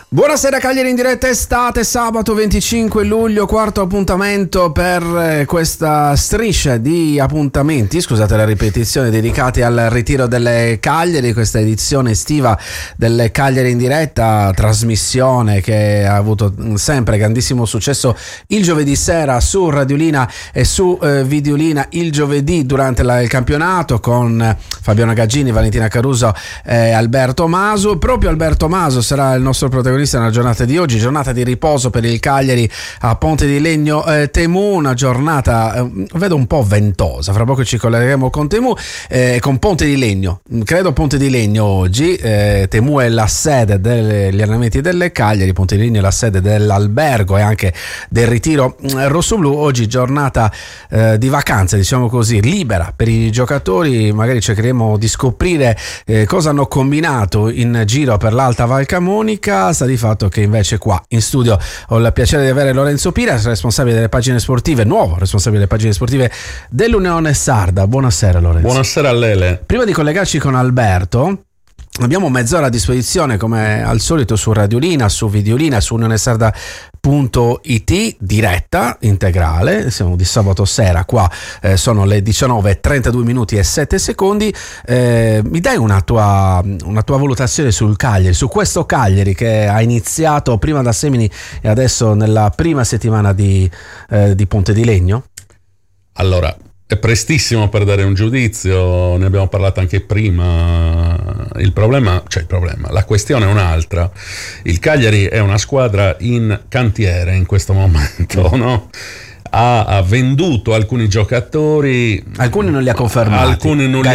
Buonasera Cagliari in diretta estate, sabato 25 luglio, quarto appuntamento per questa striscia di appuntamenti, scusate la ripetizione, dedicati al ritiro delle Cagliari, questa edizione estiva del Cagliari in diretta, trasmissione che ha avuto sempre grandissimo successo il giovedì sera su Radiolina e su Videolina il giovedì durante il campionato con Fabiano Gaggini, Valentina Caruso e Alberto Masu. Proprio Alberto Masu sarà il nostro protagonista nella giornata di oggi, giornata di riposo per il Cagliari a Ponte di Legno Temu, una giornata vedo un po' ventosa, fra poco ci collegheremo con Temu, con Ponte di Legno, credo Ponte di Legno oggi. Temu è la sede degli allenamenti delle Cagliari, Ponte di Legno è la sede dell'albergo e anche del ritiro rossoblu. Oggi giornata di vacanza, diciamo così, libera per i giocatori, magari cercheremo di scoprire cosa hanno combinato in giro per l'Alta Val Camonica. Sta di fatto che invece qua in studio ho il piacere di avere Lorenzo Pira, responsabile delle pagine sportive, nuovo responsabile delle pagine sportive dell'Unione Sarda. Buonasera Lorenzo. Buonasera a Lele. Prima di collegarci con Alberto, abbiamo mezz'ora a disposizione come al solito su Radiolina, su Videolina, su unionesarda.it, diretta integrale. Siamo di sabato sera, qua sono le 19:32 minuti e 7 secondi. Mi dai una tua valutazione sul Cagliari, su questo Cagliari che ha iniziato prima da Semini e adesso nella prima settimana di Ponte di Legno? Allora, è prestissimo per dare un giudizio, ne abbiamo parlato anche prima. La questione è un'altra. Il Cagliari è una squadra in cantiere in questo momento, no? Ha venduto alcuni giocatori, alcuni non li ha confermati,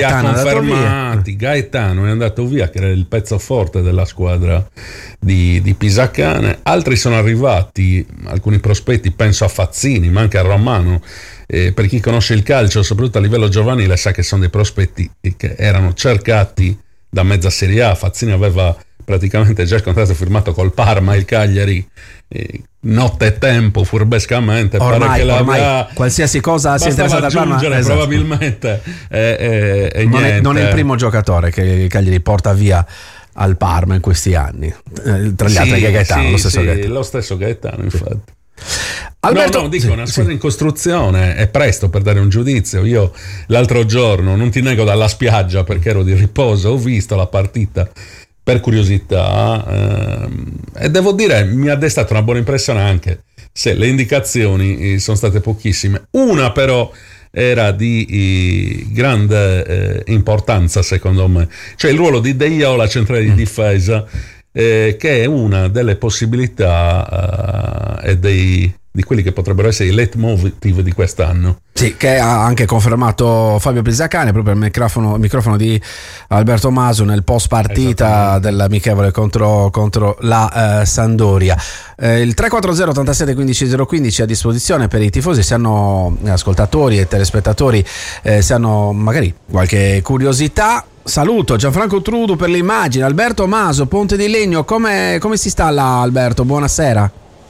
Gaetano è andato via, che era il pezzo forte della squadra di Pisacane, altri sono arrivati, alcuni prospetti, penso a Fazzini ma anche a Romano. Per chi conosce il calcio, soprattutto a livello giovanile, sa che sono dei prospetti che erano cercati da mezza Serie A. Fazzini aveva praticamente già il contratto firmato col Parma, il Cagliari notte e tempo furbescamente ormai qualsiasi cosa si è interessata al Parma, esatto. Probabilmente non è il primo giocatore che il Cagliari porta via al Parma in questi anni, tra gli altri che Gaetano, lo stesso Gaetano infatti. Alberto, una squadra in costruzione, è presto per dare un giudizio. Io l'altro giorno, non ti nego, dalla spiaggia perché ero di riposo, ho visto la partita per curiosità e devo dire mi ha destato una buona impressione, anche se le indicazioni sono state pochissime. Una però era di grande importanza secondo me, cioè il ruolo di Deiola, centrale di difesa, che è una delle possibilità e di quelli che potrebbero essere i leitmotiv di quest'anno. Sì, che ha anche confermato Fabio Pisacane proprio al microfono di Alberto Masu nel post partita dell'amichevole contro la Sampdoria. Il 340 87 15 015 a disposizione per i tifosi, se hanno ascoltatori e telespettatori, se hanno magari qualche curiosità. Saluto Gianfranco Trudu per l'immagine. Alberto Masu, Ponte di Legno, come si sta là Alberto? Buonasera.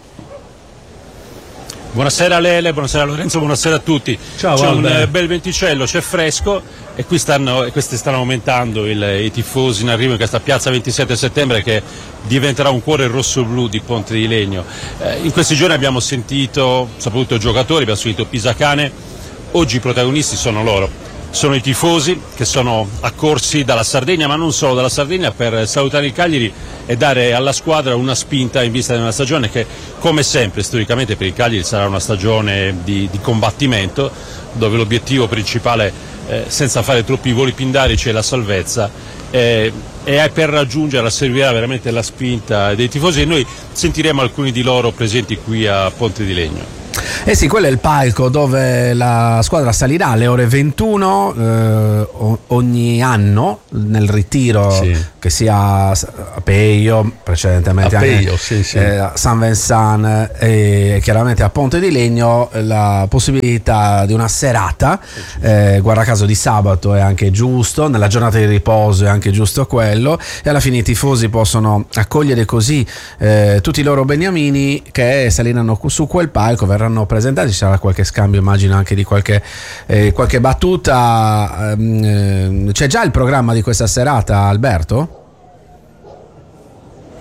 Buonasera Lele, buonasera Lorenzo, buonasera a tutti. Ciao, c'è Albert. Un bel venticello, c'è fresco e qui stanno aumentando i tifosi in arrivo in questa piazza 27 settembre che diventerà un cuore rosso-blu di Ponte di Legno. In questi giorni abbiamo saputo giocatori, abbiamo sentito Pisacane, oggi i protagonisti sono loro. Sono i tifosi che sono accorsi dalla Sardegna, ma non solo dalla Sardegna, per salutare il Cagliari e dare alla squadra una spinta in vista di una stagione che, come sempre, storicamente per il Cagliari sarà una stagione di combattimento, dove l'obiettivo principale, senza fare troppi voli pindarici, è la salvezza. E per raggiungerla servirà veramente la spinta dei tifosi e noi sentiremo alcuni di loro presenti qui a Ponte di Legno. Eh sì, quello è il palco dove la squadra salirà alle ore 21 ogni anno nel ritiro, sì, che sia a Peio, precedentemente a San Vincent e chiaramente a Ponte di Legno, la possibilità di una serata, guarda caso di sabato è anche giusto, nella giornata di riposo è anche giusto quello, e alla fine i tifosi possono accogliere così tutti i loro beniamini che saliranno su quel palco, verranno presentati, ci sarà qualche scambio, immagino anche di qualche battuta. C'è già il programma di questa serata, Alberto?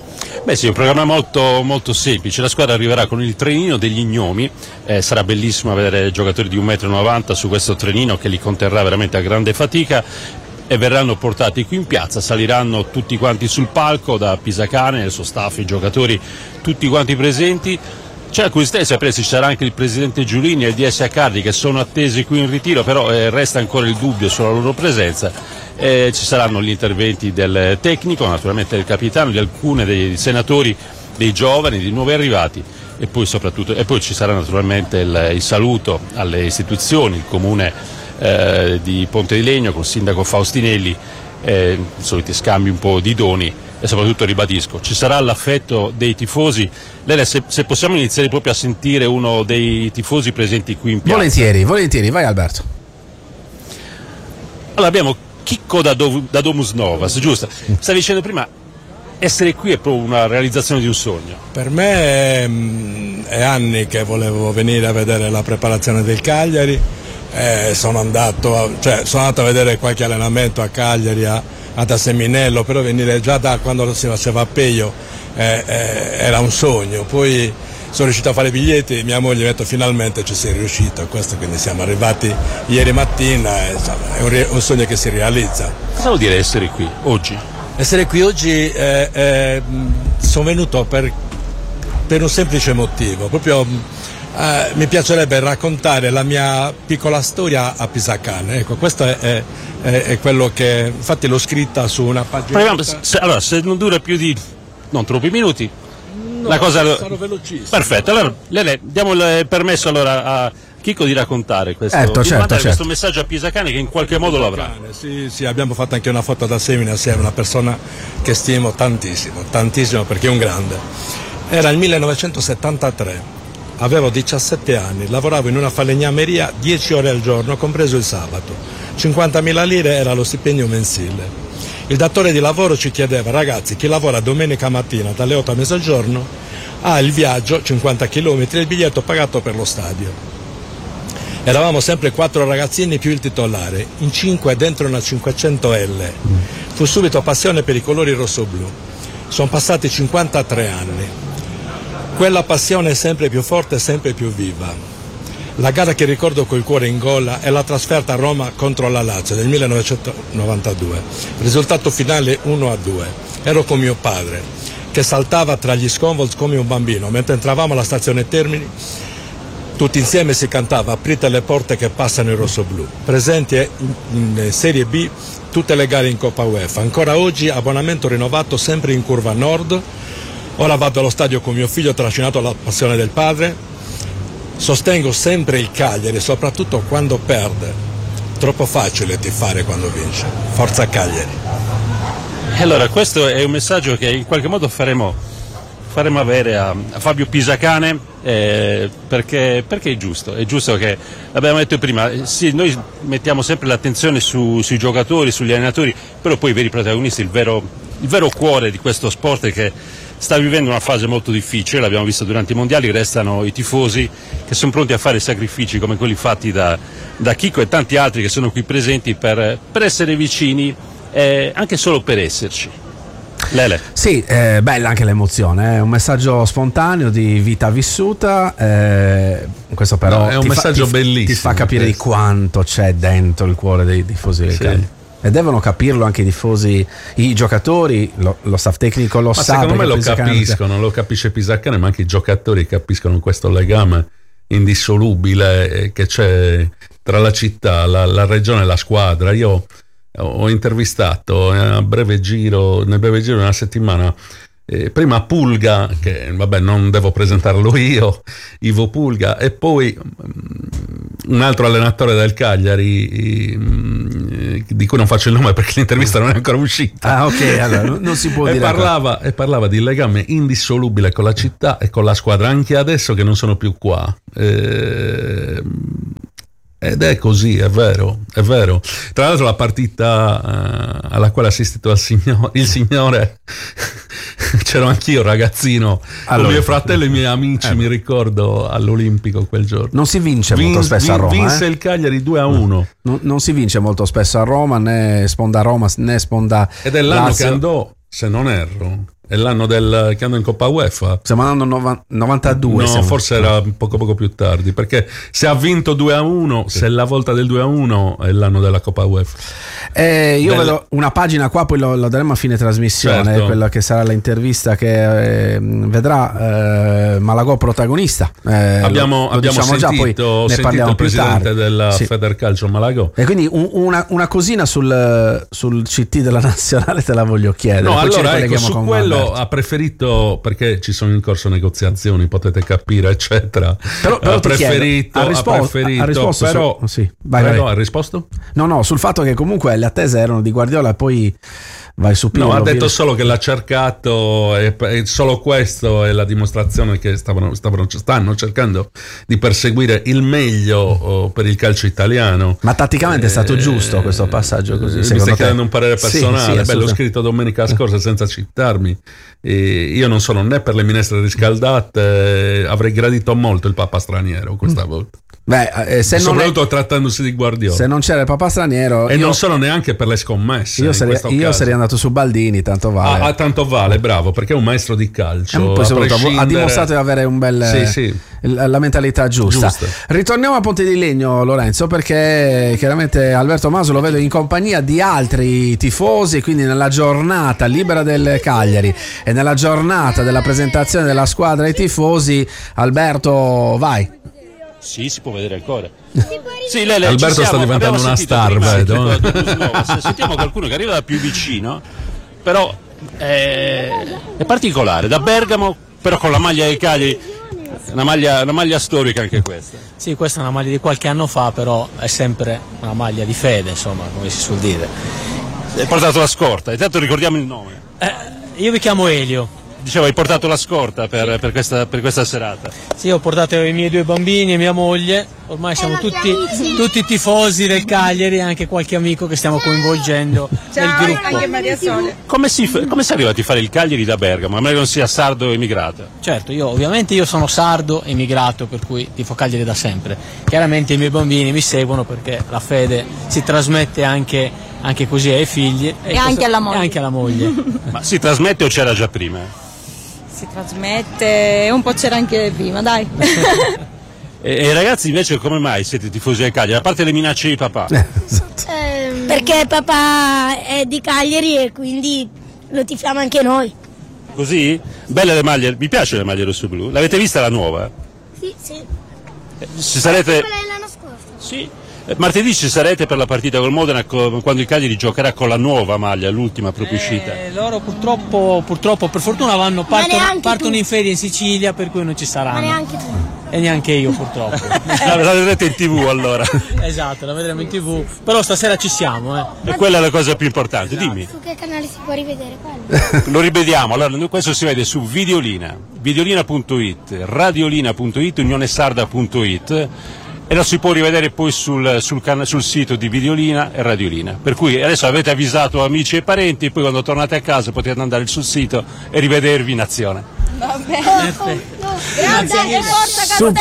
Beh sì, è un programma molto, molto semplice. La squadra arriverà con il trenino degli gnomi, sarà bellissimo vedere giocatori di 1,90 m su questo trenino che li conterrà veramente a grande fatica, e verranno portati qui in piazza, saliranno tutti quanti sul palco da Pisacane, il suo staff, i giocatori, tutti quanti presenti. C'è la curiosità, sapere se ci sarà anche il presidente Giulini e il DS Accardi, che sono attesi qui in ritiro, però resta ancora il dubbio sulla loro presenza. Ci saranno gli interventi del tecnico, naturalmente del capitano, di alcuni dei senatori, dei giovani, dei nuovi arrivati, e poi ci sarà naturalmente il saluto alle istituzioni, il comune di Ponte di Legno con il sindaco Faustinelli, i soliti scambi un po' di doni, e soprattutto ribadisco, ci sarà l'affetto dei tifosi. Lele, se possiamo iniziare proprio a sentire uno dei tifosi presenti qui in piazza. Volentieri, vai Alberto. Allora abbiamo Chicco da Domus Novas, giusto? Stavi dicendo prima, essere qui è proprio una realizzazione di un sogno. Per me è anni che volevo venire a vedere la preparazione del Cagliari, sono andato a vedere qualche allenamento a Cagliari, ad Aseminello, però venire già da quando si faceva a Peio era un sogno. Poi sono riuscito a fare i biglietti, mia moglie mi ha detto finalmente ci sei riuscito, questo, quindi siamo arrivati ieri mattina, è un sogno che si realizza. Cosa vuol dire essere qui oggi? Essere qui oggi sono venuto per un semplice motivo, proprio mi piacerebbe raccontare la mia piccola storia a Pisacane. Ecco, questo è quello che infatti l'ho scritta su una pagina. Allora, se non dura più di non troppi minuti, no, la cosa sono velocissimo. Perfetto, allora Lele, diamo il permesso allora a Chicco di raccontare questo, certo. questo messaggio a Pisacane, che in qualche modo lo avrà. Sì, abbiamo fatto anche una foto da Semina assieme, una persona che stimo tantissimo perché è un grande. Era il 1973. Avevo 17 anni, lavoravo in una falegnameria 10 ore al giorno, compreso il sabato. 50.000 lire era lo stipendio mensile. Il datore di lavoro ci chiedeva: ragazzi, chi lavora domenica mattina dalle 8 a mezzogiorno ha il viaggio, 50 km, e il biglietto pagato per lo stadio. Eravamo sempre 4 ragazzini più il titolare, in 5 dentro una 500L. Fu subito passione per i colori rosso-blu. Sono passati 53 anni. Quella passione è sempre più forte e sempre più viva. La gara che ricordo col cuore in gola è la trasferta a Roma contro la Lazio del 1992. Risultato finale 1-2. Ero con mio padre, che saltava tra gli sconvolti come un bambino. Mentre entravamo alla stazione Termini, tutti insieme si cantava: aprite le porte che passano il rosso-blu. Presenti in Serie B tutte le gare in Coppa UEFA. Ancora oggi abbonamento rinnovato sempre in curva nord. Ora vado allo stadio con mio figlio, trascinato alla passione del padre. Sostengo sempre il Cagliari, soprattutto quando perde. Troppo facile tifare quando vince. Forza Cagliari. E allora questo è un messaggio che in qualche modo faremo avere a Fabio Pisacane, perché è giusto che, l'abbiamo detto prima, sì, noi mettiamo sempre l'attenzione sui giocatori, sugli allenatori, però poi i veri protagonisti, il vero cuore di questo sport è che sta vivendo una fase molto difficile, l'abbiamo visto durante i mondiali, restano i tifosi che sono pronti a fare sacrifici come quelli fatti da Chicco e tanti altri che sono qui presenti per essere vicini, anche solo per esserci. Lele. Sì, bella anche l'emozione, un messaggio spontaneo di vita vissuta, questo però è un messaggio bellissimo, ti fa capire di quanto c'è dentro il cuore dei tifosi del Cagliari. E devono capirlo anche i tifosi, i giocatori, lo staff tecnico lo sa. Secondo me lo capiscono, lo capisce Pisacane, ma anche i giocatori capiscono questo legame indissolubile che c'è tra la città, la regione e la squadra. Io ho intervistato nel breve giro di una settimana prima Pulga, che vabbè non devo presentarlo io, Ivo Pulga, e poi un altro allenatore del Cagliari di cui non faccio il nome perché l'intervista non è ancora uscita. Ah, ok, allora non si può dire. Parlava di legame indissolubile con la città e con la squadra, anche adesso che non sono più qua. Ed è così, è vero. Tra l'altro la partita alla quale ha assistito il signore c'ero anch'io ragazzino, con mio fratello e i miei amici, mi ricordo, all'Olimpico quel giorno. Non si vince molto spesso a Roma. Vinse il Cagliari 2-1. Non si vince molto spesso a Roma, né sponda Roma né sponda Ed è l'anno Lazio. che andò, se non erro, è l'anno che hanno in Coppa UEFA. Stiamo andando 92. No, forse era poco più tardi, perché se ha vinto 2-1, se è la volta del 2-1 è l'anno della Coppa UEFA. Io vedo una pagina qua, poi lo daremo a fine trasmissione, certo. Quella che sarà l'intervista che vedrà Malagò protagonista. Abbiamo diciamo già, poi sentito ne parliamo il più presidente tardi. della Sì. Federcalcio Malagò. E quindi una cosina sul CT della nazionale te la voglio chiedere. No, poi ci allora ecco, ricolleghiamo su con quello Alberto. ha preferito, perché ci sono in corso negoziazioni, potete capire, eccetera. Però ha ti chiedo, ha risposto però sì. Vai. ha risposto? No, sul fatto che comunque le attese erano di Guardiola e poi vai su Pirlo. No, ha detto solo che l'ha cercato e solo questo è la dimostrazione che stanno cercando di perseguire il meglio per il calcio italiano. Ma tatticamente è stato giusto questo passaggio così? Mi stai chiedendo un parere personale? L'ho scritto domenica scorsa senza citarmi. Io non sono né per le minestre riscaldate, avrei gradito molto il papa straniero questa volta. Soprattutto trattandosi di Guardiola. Se non c'era il papà straniero, non sono neanche per le scommesse. Io sarei andato su Baldini, tanto vale. Tanto vale, bravo, perché è un maestro di calcio. Poi ha dimostrato di avere un bel la mentalità giusta. Ritorniamo a Ponte di Legno, Lorenzo, perché chiaramente Alberto Maso lo vedo in compagnia di altri tifosi, quindi nella giornata libera del Cagliari e nella giornata della presentazione della squadra ai tifosi. Alberto, vai. Sì, si può vedere ancora. Sì, Alberto sta diventando una star, vedo. Sentiamo qualcuno che arriva da più vicino, però è particolare, da Bergamo, però con la maglia del Cagliari, una maglia storica anche questa. Sì, questa è una maglia di qualche anno fa, però è sempre una maglia di fede, insomma, come si suol dire. Hai portato la scorta, intanto ricordiamo il nome. Io mi chiamo Elio. Dicevo, hai portato la scorta per questa serata. Sì, ho portato i miei 2 bambini e mia moglie, ormai siamo tutti tifosi del Cagliari e anche qualche amico che stiamo coinvolgendo nel gruppo. Anche Maria Sole. Come si è arrivati a fare il Cagliari da Bergamo, a meno che non sia sardo o emigrato? Certo, io sono sardo, emigrato, per cui tifo Cagliari da sempre. Chiaramente i miei bambini mi seguono perché la fede si trasmette anche così ai figli e anche alla moglie. E anche alla moglie. Ma si trasmette o c'era già prima? Si trasmette, un po' c'era anche prima, dai. E ragazzi, invece, come mai siete tifosi del Cagliari? A parte le minacce di papà. Perché papà è di Cagliari e quindi lo tifiamo anche noi. Così? Belle le maglie, mi piace le maglie rosso-blu. L'avete vista la nuova? Sì. Ci sarete... Quella dell'anno scorso. Sì. Martedì ci sarete per la partita col Modena quando il Cagliari giocherà con la nuova maglia, l'ultima proprio uscita. Loro purtroppo per fortuna partono in ferie in Sicilia, per cui non ci saranno. Ma neanche tu. E neanche io purtroppo. La vedrete in TV allora. Esatto, la vedremo in TV, però stasera ci siamo. E quella è la cosa più importante, dimmi. Su che canale si può rivedere quello? Lo rivediamo, allora questo si vede su Videolina, videolina.it, radiolina.it, unionesarda.it e lo si può rivedere poi sul sito di Videolina e Radiolina. Per cui adesso avete avvisato amici e parenti, poi quando tornate a casa potete andare sul sito e rivedervi in azione. Va bene. Grazie e forza Castello!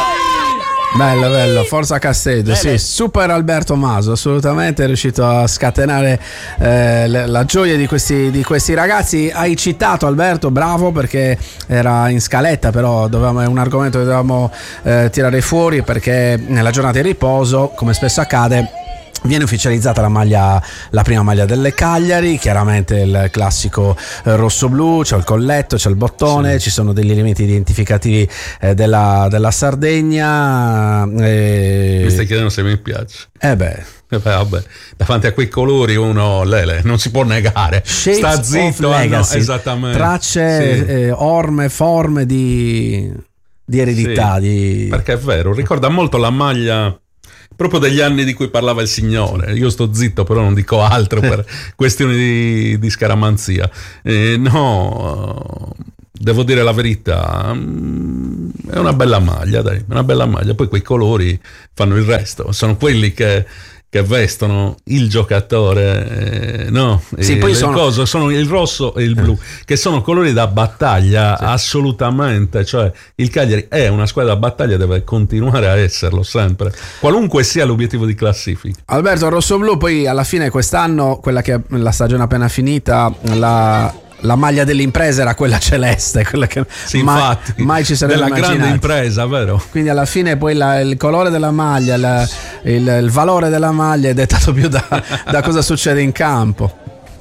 Bello, forza Castello, sì, super Alberto Maso, assolutamente è riuscito a scatenare la gioia di questi ragazzi. Hai citato Alberto, bravo, perché era in scaletta, però è un argomento che dovevamo tirare fuori, perché nella giornata di riposo, come spesso accade, viene ufficializzata la prima maglia delle Cagliari, chiaramente il classico rosso-blu, c'è il colletto, c'è il bottone, ci sono degli elementi identificativi della Sardegna. Mi stai chiedendo se mi piace? Vabbè, davanti a quei colori uno non si può negare. Shades sta zitto, legacy, esattamente. Tracce, orme, forme di eredità. Perché è vero, ricorda molto la maglia proprio degli anni di cui parlava il signore. Io sto zitto, però non dico altro per questioni di scaramanzia. Devo dire la verità, è una bella maglia, una bella maglia. Poi quei colori fanno il resto, sono quelli che vestono il giocatore, Sì, poi sono il rosso e il blu, che sono colori da battaglia, assolutamente. Cioè il Cagliari è una squadra da battaglia, deve continuare a esserlo sempre, qualunque sia l'obiettivo di classifica. Alberto, rosso-blu, poi alla fine quest'anno, quella che è la stagione appena finita, la la maglia dell'impresa era quella celeste, quella che sì, infatti, mai ci sarebbe della immaginato. Grande Impresa, vero? Quindi alla fine poi il colore della maglia, il valore della maglia è dettato più da cosa succede in campo.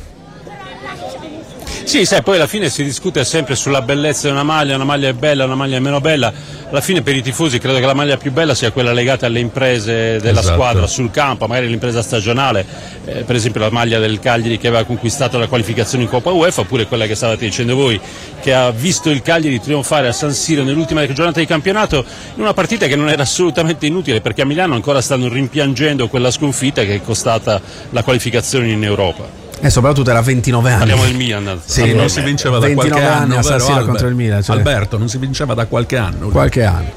Sì, sai, poi alla fine si discute sempre sulla bellezza di una maglia è bella, una maglia è meno bella. Alla fine per i tifosi credo che la maglia più bella sia quella legata alle imprese della squadra sul campo, magari l'impresa stagionale, per esempio la maglia del Cagliari che aveva conquistato la qualificazione in Coppa UEFA, oppure quella che stavate dicendo voi, che ha visto il Cagliari trionfare a San Siro nell'ultima giornata di campionato in una partita che non era assolutamente inutile, perché a Milano ancora stanno rimpiangendo quella sconfitta che è costata la qualificazione in Europa. E soprattutto era 29 anni. Parliamo del Milan. Sì, non si vinceva da qualche anno, a San Siro contro il Milan. Cioè. Alberto, non si vinceva da qualche anno. Qualche anno.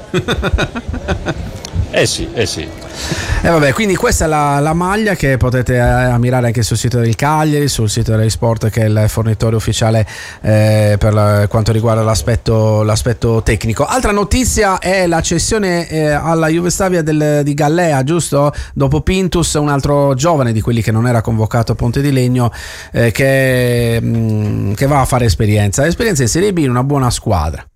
Sì. E vabbè, quindi questa è la maglia che potete ammirare anche sul sito del Cagliari, sul sito dell'Rai Sport, che è il fornitore ufficiale per quanto riguarda l'aspetto tecnico. Altra notizia è la cessione alla Juve Stabia di Gallea, giusto? Dopo Pintus, un altro giovane di quelli che non era convocato a Ponte di Legno, che va a fare esperienza in Serie B in una buona squadra.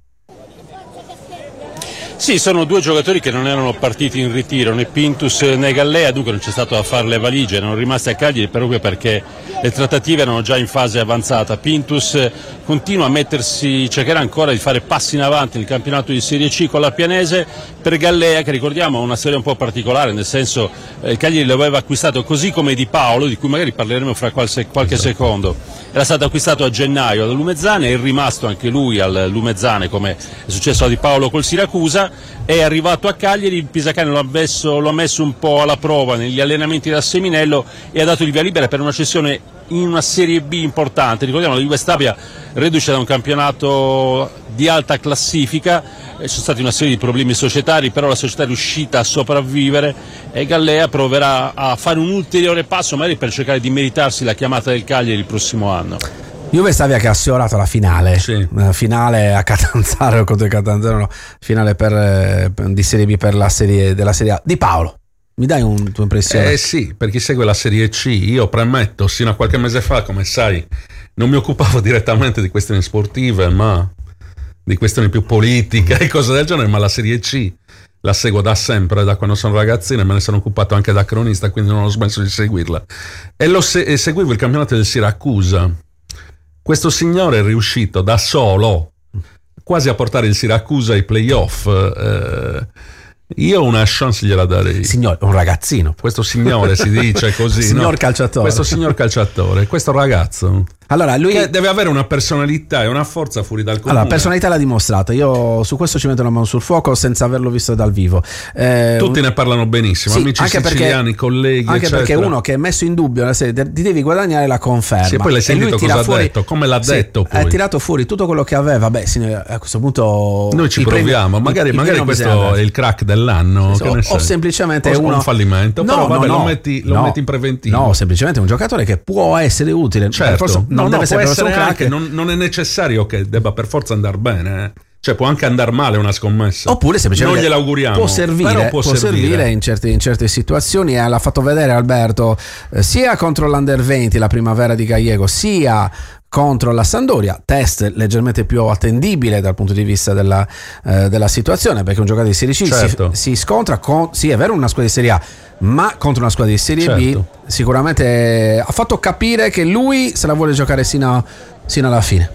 Sì, sono due giocatori che non erano partiti in ritiro, né Pintus né Gallea, dunque non c'è stato da fare le valigie, erano rimasti a Cagliari proprio perché le trattative erano già in fase avanzata. Pintus continua a cercherà ancora di fare passi in avanti nel campionato di Serie C con la Pianese. Per Gallea, che ricordiamo ha una storia un po' particolare, nel senso il Cagliari lo aveva acquistato così come Di Paolo, di cui magari parleremo fra qualche secondo. Era stato acquistato a gennaio da Lumezzane, è rimasto anche lui al Lumezzane come è successo a Di Paolo col Siracusa, è arrivato a Cagliari, il Pisacane lo ha messo un po' alla prova negli allenamenti da Seminello e ha dato il via libera per una cessione in una Serie B importante. Ricordiamo la Juve Stabia reduce da un campionato di alta classifica, ci sono stati una serie di problemi societari, però la società è riuscita a sopravvivere e Gallea proverà a fare un ulteriore passo magari per cercare di meritarsi la chiamata del Cagliari il prossimo anno. Juve Stabia che ha sfiorato la finale, sì. Finale a Catanzaro contro il Catanzaro, finale di Serie B per della Serie A. Di Paolo, mi dai una tua impressione? Sì, per chi segue la Serie C, io premetto, sino a qualche mese fa, come sai, non mi occupavo direttamente di questioni sportive, ma di questioni più politiche e cose del genere, ma la Serie C la seguo da sempre, da quando sono ragazzino, e me ne sono occupato anche da cronista, quindi non ho smesso di seguirla. E seguivo il campionato del Siracusa. Questo signore è riuscito da solo quasi a portare il Siracusa ai playoff. Io una chance gliela darei. Signore, un ragazzino. Questo signore si dice così. Signor calciatore. Questo signor calciatore, questo ragazzo. Allora, lui che deve avere una personalità e una forza fuori dal comune. Allora, personalità l'ha dimostrata. Io su questo ci metto la mano sul fuoco senza averlo visto dal vivo. Tutti ne parlano benissimo, sì, amici siciliani, colleghi, anche eccetera. Perché uno che è messo in dubbio, ti devi guadagnare la conferma. Sì, poi l'hai sentito cosa ha detto, come l'ha detto poi. Ha tirato fuori tutto quello che aveva. Beh, signore, a questo punto noi ci proviamo, magari questo è il crack dell'anno, sì, o semplicemente un fallimento, però vabbè, lo metti in preventivo. No, semplicemente un giocatore che può essere utile. Certo, forse non deve essere anche, non è necessario che debba per forza andare bene, Cioè può anche andare male una scommessa, oppure semplicemente non gliel'auguriamo, può servire in certe situazioni, e l'ha fatto vedere Alberto sia contro l'Under 20 la primavera di Gallego, sia contro la Sampdoria. Test leggermente più attendibile dal punto di vista della situazione, perché un giocatore di Serie C certo. si scontra con, sì è vero, una squadra di Serie A, ma contro una squadra di Serie certo. B sicuramente ha fatto capire che lui se la vuole giocare sino alla fine.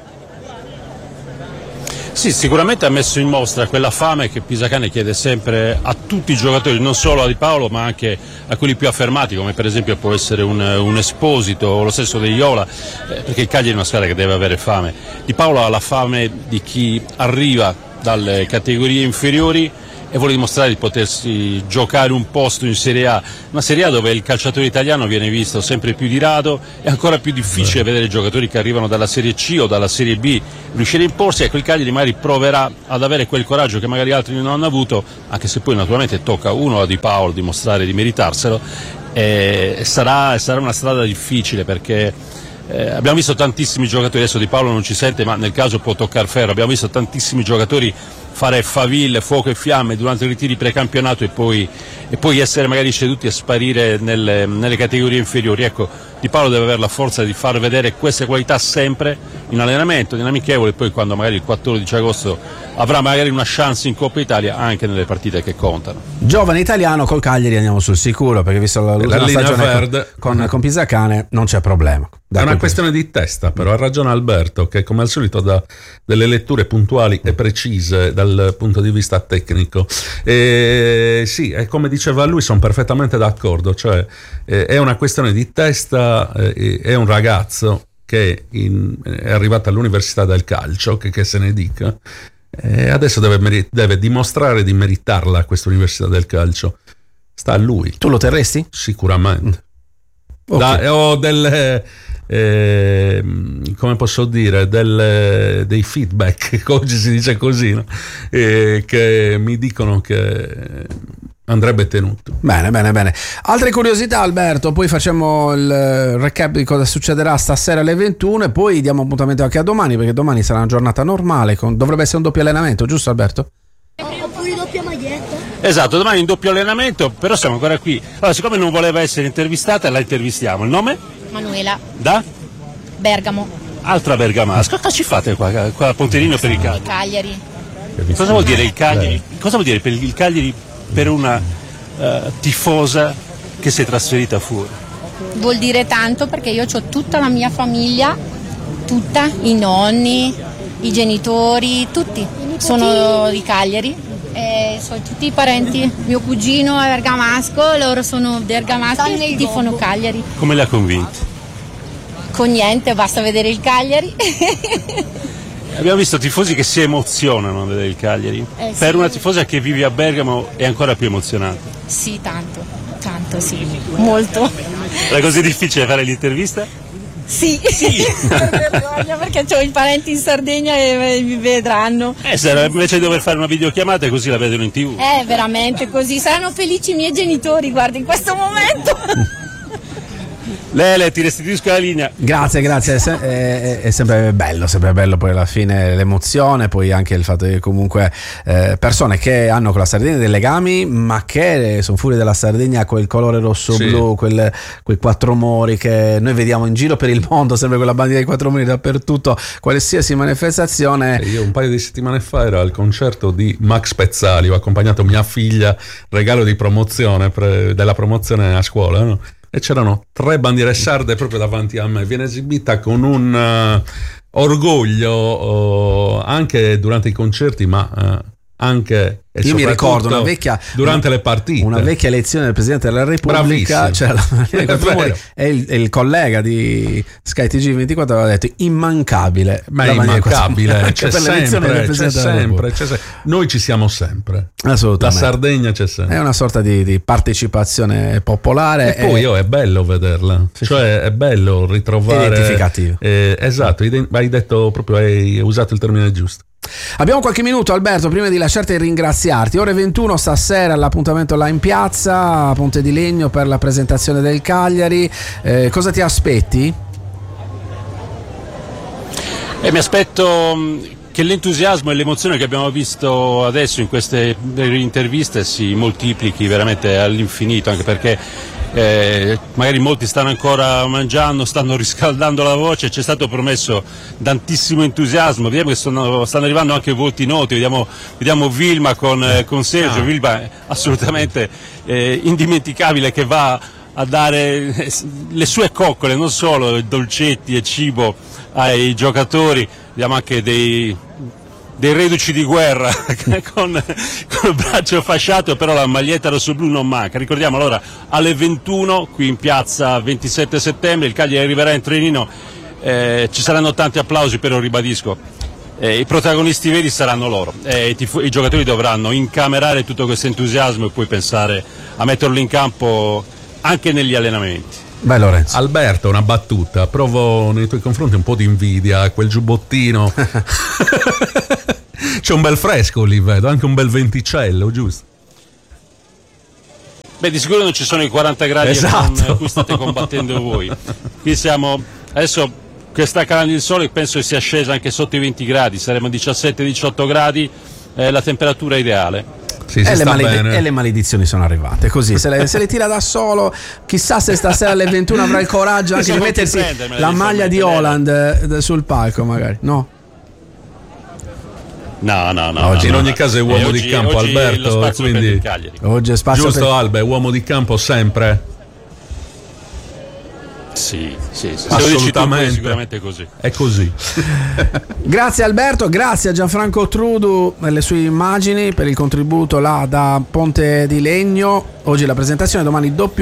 Sì, sicuramente ha messo in mostra quella fame che Pisacane chiede sempre a tutti i giocatori, non solo a Di Paolo ma anche a quelli più affermati, come per esempio può essere un Esposito o lo stesso De Iola, perché il Cagliari è una squadra che deve avere fame. Di Paolo ha la fame di chi arriva dalle categorie inferiori e vuole dimostrare di potersi giocare un posto in Serie A, una Serie A dove il calciatore italiano viene visto sempre più di rado, è ancora più difficile vedere giocatori che arrivano dalla Serie C o dalla Serie B riuscire a imporsi. Ecco, il Cagliari magari proverà ad avere quel coraggio che magari altri non hanno avuto, anche se poi naturalmente tocca uno a Di Paolo dimostrare di meritarselo, sarà una strada difficile, perché abbiamo visto tantissimi giocatori, adesso Di Paolo non ci sente ma nel caso può toccare ferro, abbiamo visto tantissimi giocatori fare faville, fuoco e fiamme durante i ritiri precampionato e poi essere magari ceduti e sparire nelle categorie inferiori. Ecco, Di Paolo deve avere la forza di far vedere queste qualità sempre in allenamento, in amichevole, e poi quando magari il 14 agosto avrà magari una chance in Coppa Italia anche nelle partite che contano. Giovane italiano, col Cagliari andiamo sul sicuro, perché visto la linea stagione verde con Pisacane non c'è problema. È una questione di testa, però ha ragione Alberto, che come al solito dà delle letture puntuali e precise dal punto di vista tecnico. Sì, e come diceva lui, sono perfettamente d'accordo, cioè è una questione di testa, è un ragazzo che è arrivato all'università del calcio, che se ne dica, e adesso deve dimostrare di meritarla questa università del calcio. Sta a lui. Tu lo terresti? Sicuramente. Okay. Ho delle come posso dire, dei feedback, oggi si dice così, no? Che mi dicono che andrebbe tenuto. Bene. Altre curiosità, Alberto, poi facciamo il recap di cosa succederà stasera alle 21 e poi diamo appuntamento anche a domani, perché domani sarà una giornata normale, dovrebbe essere un doppio allenamento, giusto Alberto? Oppure doppia maglietta. Esatto, domani in doppio allenamento, però siamo ancora qui. Allora, siccome non voleva essere intervistata, la intervistiamo. Il nome? Manuela. Da? Bergamo. Altra bergamasca. Cosa ci fate qua a Ponterino per il Cagliari? Cagliari. Cosa vuol dire il Cagliari? Cosa vuol dire per il Cagliari per una tifosa che si è trasferita fuori? Vuol dire tanto perché io ho tutta la mia famiglia, tutta, i nonni, i genitori, tutti sono di Cagliari. Sono tutti i parenti, mio cugino è bergamasco, loro sono bergamaschi e tifano Cagliari. Come li ha convinti? Con niente, basta vedere il Cagliari. Abbiamo visto tifosi che si emozionano a vedere il Cagliari. Per una tifosa che vive a Bergamo è ancora più emozionante. Sì, tanto sì, molto. Era così difficile fare l'intervista? Sì. Perché ho i parenti in Sardegna e mi vedranno. Invece di dover fare una videochiamata così la vedono in TV. Veramente così, saranno felici i miei genitori, guarda, in questo momento. Lele, ti restituisco la linea. Grazie, è sempre bello poi alla fine l'emozione, poi anche il fatto che comunque persone che hanno con la Sardegna dei legami, ma che sono fuori dalla Sardegna, quel colore rosso-blu, quei quattro mori che noi vediamo in giro per il mondo, sempre quella bandiera dei quattro mori dappertutto, qualsiasi manifestazione. Io un paio di settimane fa ero al concerto di Max Pezzali, ho accompagnato mia figlia, regalo di promozione della promozione a scuola, no? E c'erano 3 bandiere sarde proprio davanti a me. Viene esibita con un orgoglio anche durante i concerti, ma anche e io mi ricordo una vecchia durante le partite, una vecchia elezione del Presidente della Repubblica, cioè il collega di Sky TG24 aveva detto immancabile, ma è immancabile, c'è sempre. Noi ci siamo sempre, assolutamente. La Sardegna c'è sempre, è una sorta di partecipazione popolare e poi è bello vederla, cioè è bello ritrovare, identificativo. Esatto, hai usato il termine giusto. Abbiamo qualche minuto, Alberto, prima di lasciarti e ringraziarti. Ore 21 stasera l'appuntamento là in piazza a Ponte di Legno per la presentazione del Cagliari. Cosa ti aspetti? Mi aspetto che l'entusiasmo e l'emozione che abbiamo visto adesso in queste interviste si moltiplichi veramente all'infinito, anche perché magari molti stanno ancora mangiando, stanno riscaldando la voce, c'è stato promesso tantissimo entusiasmo, vediamo che stanno arrivando anche volti noti, vediamo Vilma con Sergio, Vilma assolutamente indimenticabile, che va a dare le sue coccole, non solo dolcetti e cibo ai giocatori, vediamo anche dei reduci di guerra con il braccio fasciato, però la maglietta rosso-blu non manca. Ricordiamo allora alle 21 qui in piazza 27 settembre il Cagliari arriverà in trenino, ci saranno tanti applausi, però ribadisco, i protagonisti veri saranno loro, i giocatori dovranno incamerare tutto questo entusiasmo e poi pensare a metterlo in campo anche negli allenamenti. Beh, Lorenzo. Alberto, una battuta, provo nei tuoi confronti un po' di invidia, quel giubbottino. C'è un bel fresco lì, vedo, anche un bel venticello, giusto? Beh, di sicuro non ci sono i 40 gradi con cui state combattendo voi. Qui siamo adesso che sta calando il sole, penso che sia scesa anche sotto i 20 gradi, saremo 17-18 gradi, la temperatura ideale. Sì, e le maledizioni sono arrivate così, se le tira da solo. Chissà se stasera alle 21 avrà il coraggio anche di mettersi la maglia di Haaland sul palco, magari. No. Oggi in ogni caso è uomo di campo, Alberto, quindi oggi è spazio giusto, Albe, uomo di campo sempre. Sì, assolutamente, sicuramente così. È così. Grazie Alberto, grazie a Gianfranco Trudu per le sue immagini, per il contributo là da Ponte di Legno. Oggi la presentazione, domani doppio